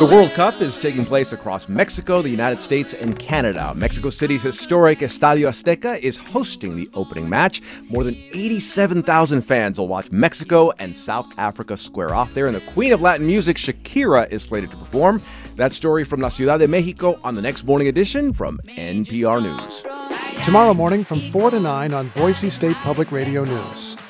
The World Cup is taking place across Mexico, the United States, and Canada. Mexico City's historic Estadio Azteca is hosting the opening match. More than 87,000 fans will watch Mexico and South Africa square off there, and the queen of Latin music, Shakira, is slated to perform. That story from La Ciudad de Mexico on the next morning edition from NPR News. Tomorrow morning from 4 to 9 on Boise State Public Radio News.